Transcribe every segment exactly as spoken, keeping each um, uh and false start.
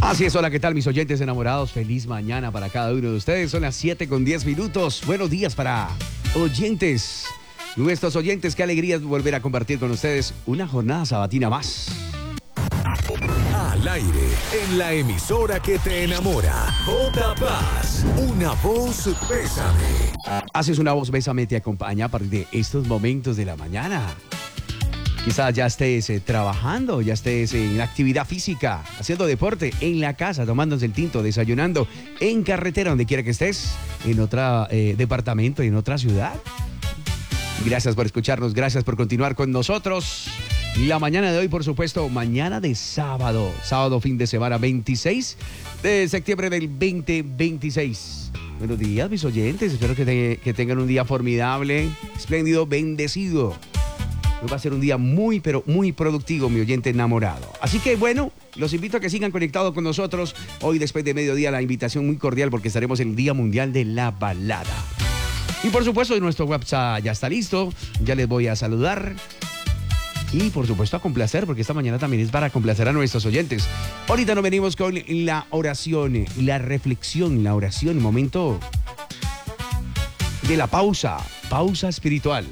Así es, hola, ¿qué tal mis oyentes enamorados? Feliz mañana para cada uno de ustedes. Son las siete con diez minutos. Buenos días para oyentes. Nuestros oyentes, qué alegría volver a compartir con ustedes una jornada sabatina más. Al aire, en la emisora que te enamora. J Paz, una voz bésame. Haces una voz bésame, te acompaña a partir de estos momentos de la mañana. Quizás ya estés eh, trabajando, ya estés en actividad física, haciendo deporte, en la casa, tomándose el tinto, desayunando, en carretera, donde quiera que estés, en otro eh, departamento, en otra ciudad. Gracias por escucharnos, gracias por continuar con nosotros. La mañana de hoy, por supuesto, mañana de sábado, sábado fin de semana, veintiséis de septiembre del veinte veintiséis. Buenos días, mis oyentes, espero que, te, que tengan un día formidable, espléndido, bendecido. Hoy va a ser un día muy, pero muy productivo, mi oyente enamorado. Así que, bueno, los invito a que sigan conectados con nosotros. Hoy, después de mediodía, la invitación muy cordial porque estaremos en el Día Mundial de la Balada. Y, por supuesto, nuestro WhatsApp ya está listo. Ya les voy a saludar. Y, por supuesto, a complacer, porque esta mañana también es para complacer a nuestros oyentes. Ahorita nos venimos con la oración, la reflexión, la oración, momento de la pausa, pausa espiritual.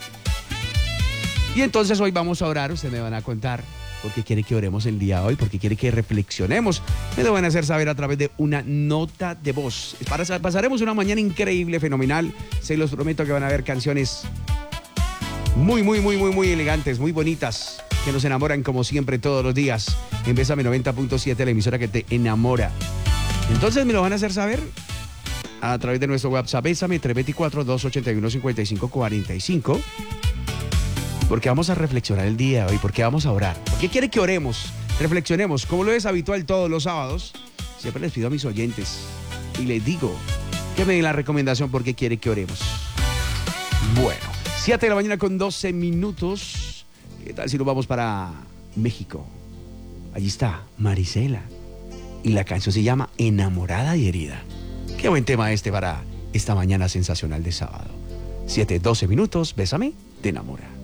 Y entonces hoy vamos a orar, ustedes me van a contar por qué quiere que oremos el día de hoy, por qué quiere que reflexionemos. Me lo van a hacer saber a través de una nota de voz. Para, pasaremos una mañana increíble, fenomenal. Se los prometo que van a haber canciones muy, muy, muy, muy, muy elegantes, muy bonitas, que nos enamoran como siempre todos los días. En Bésame noventa punto siete, la emisora que te enamora. Entonces me lo van a hacer saber a través de nuestro WhatsApp, Bésame tres dos cuatro, dos ocho uno, cinco cinco cuatro cinco. Porque vamos a reflexionar el día de hoy, porque vamos a orar. ¿Por qué quiere que oremos? Reflexionemos, como lo es habitual todos los sábados. Siempre les pido a mis oyentes y les digo que me den la recomendación por qué quiere que oremos. Bueno, siete de la mañana con doce minutos. ¿Qué tal si nos vamos para México? Allí está Marisela. Y la canción se llama Enamorada y Herida. Qué buen tema este para esta mañana sensacional de sábado. siete, doce minutos, Bésame, te enamora.